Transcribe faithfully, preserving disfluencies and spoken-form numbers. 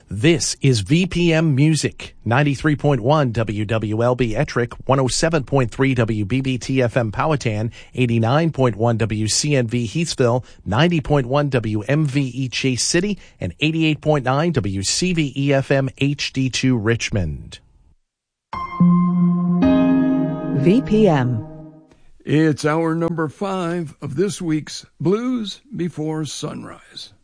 This is V P M Music, ninety-three point one W W L B Ettrick, one oh seven point three W B B T F M Powhatan, eighty-nine point one W C N V Heathsville, ninety point one W M V E Chase City, and eighty-eight point nine W C V E F M H D two Richmond. V P M. It's hour number five of this week's Blues Before Sunrise.